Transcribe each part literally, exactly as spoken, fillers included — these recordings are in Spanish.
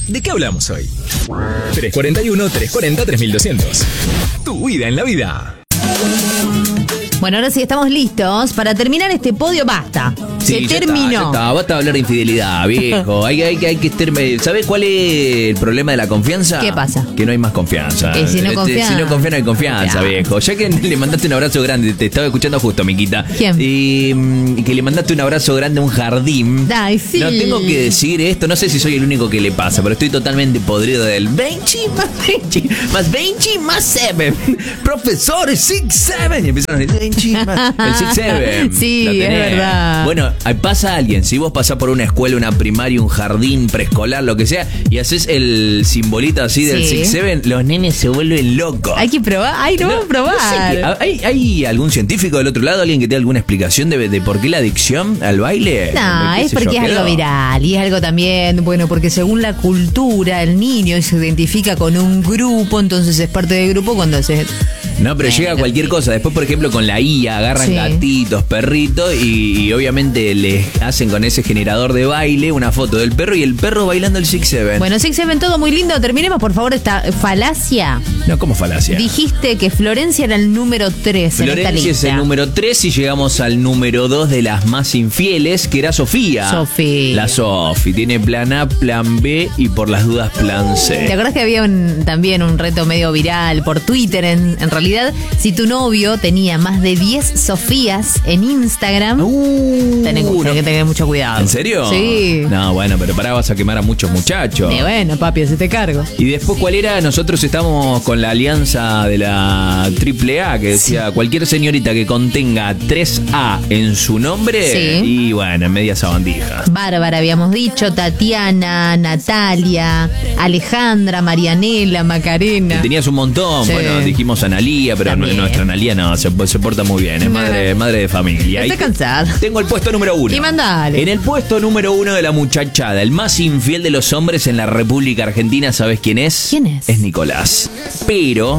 ¿De qué hablamos hoy? tres cuarenta y uno, trescientos cuarenta, tres mil doscientos. Tu vida en la vida. Bueno, ahora sí estamos listos para terminar este podio. Basta. Sí, Se ya terminó. Está, ya está. Basta de hablar de infidelidad, viejo. Hay, hay, hay que ter- ¿Sabés cuál es el problema de la confianza? ¿Qué pasa? Que no hay más confianza. Que si no confías- si no confías, no hay confianza, Ya. viejo. Ya que le mandaste un abrazo grande, te estaba escuchando justo, Miquita. ¿Quién? Y mm, que le mandaste un abrazo grande a un jardín. Ay, sí. No tengo que decir esto, no sé si soy el único que le pasa, pero estoy totalmente podrido del veinte más veinte, más veinte más siete. Profesor, seis siete. Y empezaron a decir veinte más el seis siete. Sí, Lo es tenés. verdad. Bueno, ahí pasa alguien. Si vos pasás por una escuela, una primaria, un jardín, preescolar, lo que sea, y haces el simbolito así del Sí. seis siete, los nenes se vuelven locos. Hay que probar. Ay, no, vamos a probar. No sé qué- ¿hay, ¿Hay algún científico del otro lado, alguien que tenga alguna explicación de, de por qué la adicción al baile? No, ¿Qué es sé porque yo, es quedó? algo viral y es algo también, bueno, porque según la cultura el niño se identifica con un grupo, entonces es parte del grupo cuando se... No, pero Bueno, llega cualquier sí. cosa. Después, por ejemplo, con la I A agarran Sí. gatitos, perritos y, y obviamente les hacen con ese generador de baile una foto del perro y el perro bailando el seis siete. Bueno, sí, se ven todo muy lindo. Terminemos, por favor, esta falacia. No, como falacia. Dijiste que Florencia era el número tres en esta Florencia es lista. el número tres y llegamos al número dos de las más infieles, que era Sofía. Sofi. La Sofi. Tiene plan A, plan B y por las dudas plan ¿Te C. acuerdas que había un, también un reto medio viral por Twitter? En, en realidad, si tu novio tenía más de diez Sofías en Instagram, Uh, tenés, tenés no. que tener mucho cuidado. ¿En serio? Sí. No, bueno, pero pará, vas a quemar a muchos muchachos. Y bueno, papi, se te cargo. Y después, ¿cuál era? Nosotros estamos con la alianza de la triple A, que decía cualquier señorita que contenga tres A en su nombre, Sí. y bueno, en media sabandija. Bárbara, habíamos dicho, Tatiana, Natalia, Alejandra, Marianela, Macarena. Tenías un montón, Sí. bueno, dijimos Analía, pero También. nuestra Analía no, se, se porta muy bien, es madre, madre de familia. Está Y cansada. Tengo el puesto número uno. Y mandale. En el puesto número uno de la muchachada, el más infiel de los hombres en la República Argentina, ¿sabes quién es? ¿Quién es? Es Nicolás. Pero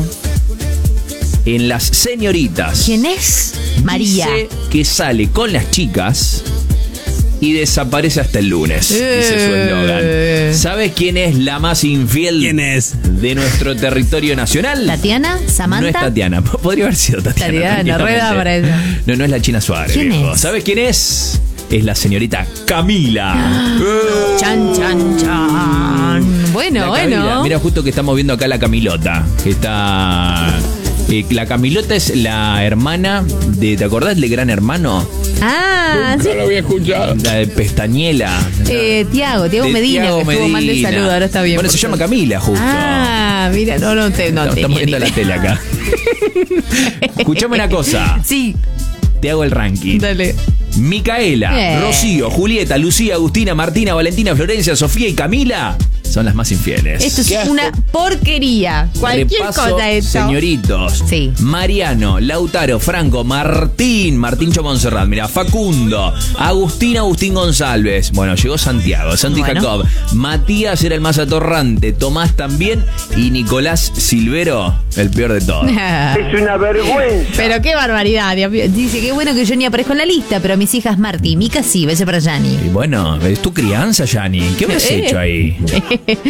en las señoritas. ¿Quién es? María. Dice que sale con las chicas y desaparece hasta el lunes. Dice su Eh. eslogan. ¿Sabes quién es la más infiel? ¿Quién es? De nuestro territorio nacional. ¿Tatiana? ¿Samantha? No es Tatiana. Podría haber sido Tatiana. Tatiana, tranquilamente. rueda para eso. No, no es la China Suárez. ¿Quién viejo. es? ¿Sabes quién es? Es la señorita Camila. Eh. Chan, chan, chan. Bueno, La bueno. Camila. Mira, justo que estamos viendo acá la Camilota. Que está. eh, la Camilota es la hermana de. ¿Te acordás del Gran Hermano? Ah, sí. lo había escuchado. La de Pestañela. Eh, Tiago, Tiago De Medina, Tiago que estuvo mal de Medina. salud, ahora está bien. Bueno, por se llama suerte. Camila, justo. Ah, mira, no, no, te, no Estamos tenía viendo ni la idea. tele acá. Escuchame una cosa. Sí, Te hago el ranking. dale. Micaela, Bien. Rocío, Julieta, Lucía, Agustina, Martina, Valentina, Florencia, Sofía y Camila son las más infieles. Esto es una porquería. Cualquier Repaso, cosa esto. señoritos. Sí. Mariano, Lautaro, Franco, Martín, Martíncho Montserrat, mira, Facundo, Agustín, Agustín González. Bueno, llegó Santiago, Santi Bueno. Jacob, Matías era el más atorrante, Tomás también y Nicolás Silvero, el peor de todos. Es una vergüenza. Pero qué barbaridad. Dios mío. Dice, qué bueno que yo ni aparezco en la lista, pero mis hijas Marti y Mica sí, beso para Yanni. Y bueno, es tu crianza, Yanni. ¿Qué me has Eh. hecho ahí?